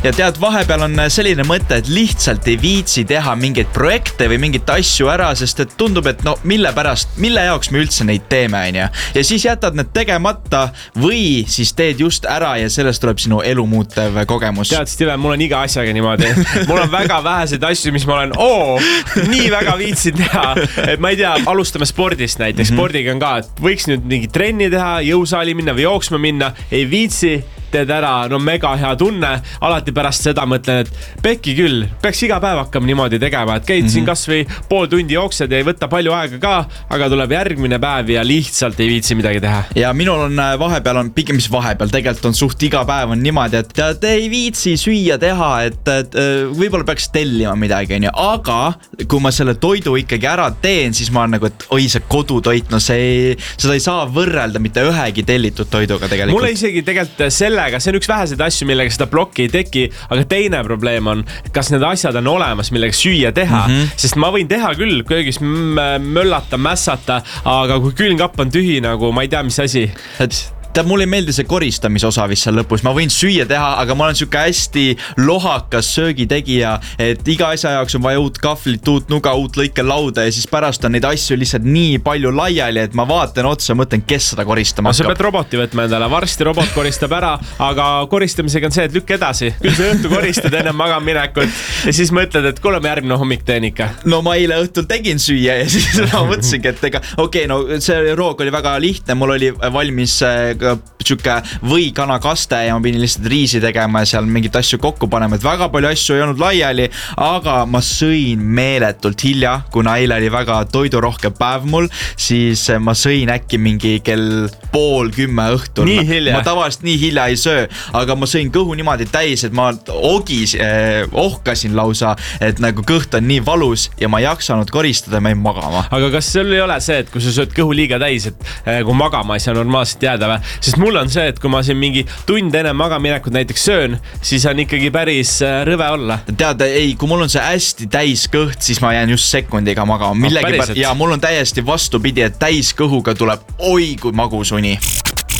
Ja tead, vahepeal on selline mõte, et lihtsalt ei viitsi teha mingeid projekte või mingeid asju ära, sest et tundub, et no mille jaoks me üldse neid teeme, onju. Ja siis jätad need tegemata või siis teed just ära ja sellest tuleb sinu elu muutev kogemus. Tead, Steven, mul on iga asjaga niimoodi. Mul on väga väheseid asju, mis ma olen nii väga viitsin teha. Et ma ei tea, alustame spordist näiteks. Spordiga on ka, et võiks nüüd mingi trenni teha, jõusaali minna või jooksma minna. Ei viitsi, teed ära, no mega hea tunne. Alati pärast seda mõtlen, et pekki küll, peaks iga päev hakkama niimoodi tegema, et käid siin kas või pool tundi jooksed ja ei võta palju aega ka, aga tuleb järgmine päev ja lihtsalt ei viitsi midagi teha. Ja minul on vahepeal on, pigem mis vahepeal, tegelikult on suht iga päev on niimoodi, et te ei viitsi süüa teha, et võib-olla peaks tellima midagi, aga kui ma selle toidu ikkagi ära teen, siis ma olen nagu, et oi, see kodutoit, no seda ei saa võrrelda mitte ühegi tellitud toiduga tegelikult. Mulle isegi tegelikult see on üks väheseid asju, millega seda blokki ei teki, aga teine probleem on, kas need asjad on olemas, millega süüa teha, sest ma võin teha küll köögis möllata, mässata, aga kui külmkapp on tühi, nagu ma ei tea, mis asi. Tead, mulle ei meeldi see koristamise osa vist seal lõpus. Ma võin süüa teha, aga ma olen siuke hästi lohakas söögitegija, et iga asja jaoks on vaja uut kahvlit, uut nuga, uut lõikelauda ja siis pärast on neid asju lihtsalt nii palju laiali, et ma vaatan otsa ja mõtlen, kes seda koristama hakkab. Sa pead roboti võtma endale, varsti robot koristab ära, aga koristamisega on see, et lükk edasi. Küll sa õhtu koristad enne magaminekut ja siis mõtled, et kuule, ma järgmine hommik teen ikka. No ma eile õhtul tegin süüa ja siis ma mõtlesingi, et no see roog oli väga lihtne, mul oli valmis siuke või kanakaste ja ma pidin lihtsalt riisi tegema ja seal mingit asju kokku panema, et väga palju asju ei olnud laiali, aga ma sõin meeletult hilja, kuna eile oli väga toidurohke päev mul, siis ma sõin äkki mingi kell 9:30 õhtul. Nii hilja? Ma tavaliselt nii hilja ei söö, aga ma sõin kõhu niimoodi täis, et ma ohkasin lausa, et nagu kõht on nii valus ja ma ei jaksanud koristada, ma ei magama. Aga kas sul ei ole see, et kui sa sööd kõhu liiga täis, et kui magama ei saa normaalselt jääda või? Sest mul on see, et kui ma siin mingi tund enne magaminekut näiteks söön, siis on ikkagi päris rõve olla. Tead, ei, kui mul on see hästi täis kõht, siis ma jään just sekundiga magama. Ja mul on täiesti vastupidi, et täis kõhuga tuleb oi kui magus uni.